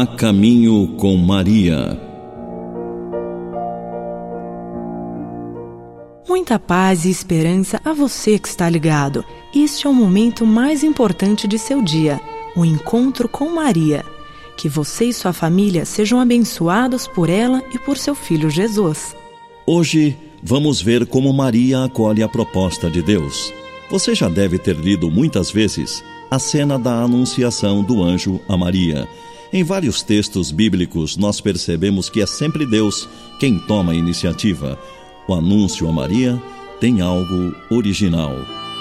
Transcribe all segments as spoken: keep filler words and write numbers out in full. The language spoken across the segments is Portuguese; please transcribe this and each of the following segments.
A Caminho com Maria. Muita paz e esperança a você que está ligado. Este é o momento mais importante de seu dia, o encontro com Maria. Que você e sua família sejam abençoados por ela e por seu filho Jesus. Hoje vamos ver como Maria acolhe a proposta de Deus. Você já deve ter lido muitas vezes a cena da anunciação do anjo a Maria. Em vários textos bíblicos, nós percebemos que é sempre Deus quem toma a iniciativa. O anúncio a Maria tem algo original.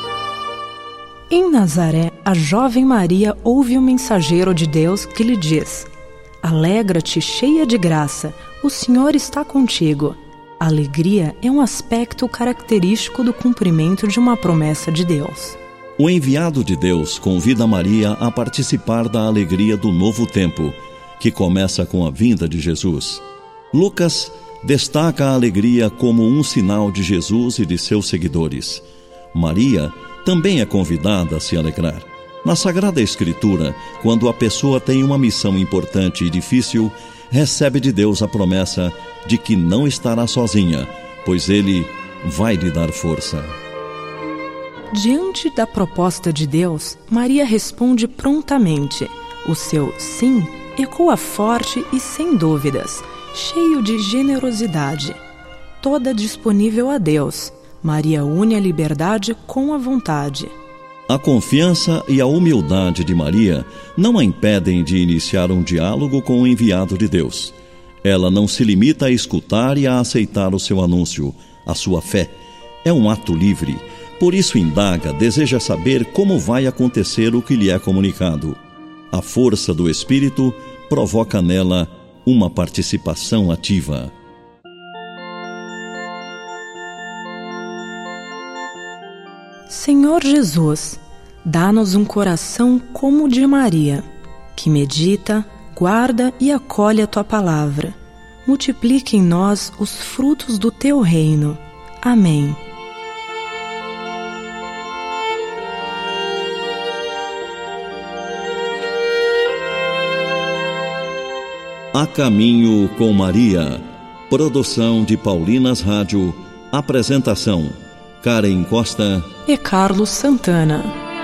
Em Nazaré, a jovem Maria ouve o mensageiro de Deus que lhe diz: Alegra-te, cheia de graça, o Senhor está contigo. A alegria é um aspecto característico do cumprimento de uma promessa de Deus. O enviado de Deus convida Maria a participar da alegria do novo tempo, que começa com a vinda de Jesus. Lucas destaca a alegria como um sinal de Jesus e de seus seguidores. Maria também é convidada a se alegrar. Na Sagrada Escritura, quando a pessoa tem uma missão importante e difícil, recebe de Deus a promessa de que não estará sozinha, pois Ele vai lhe dar força. Diante da proposta de Deus, Maria responde prontamente. O seu sim ecoa forte e sem dúvidas, cheio de generosidade. Toda disponível a Deus, Maria une a liberdade com a vontade. A confiança e a humildade de Maria não a impedem de iniciar um diálogo com o enviado de Deus. Ela não se limita a escutar e a aceitar o seu anúncio. A sua fé é um ato livre. Por isso indaga, deseja saber como vai acontecer o que lhe é comunicado. A força do Espírito provoca nela uma participação ativa. Senhor Jesus, dá-nos um coração como o de Maria, que medita, guarda e acolhe a Tua palavra. Multiplique em nós os frutos do Teu reino. Amém. A Caminho com Maria. Produção de Paulinas Rádio. Apresentação: Karen Costa e Carlos Santana.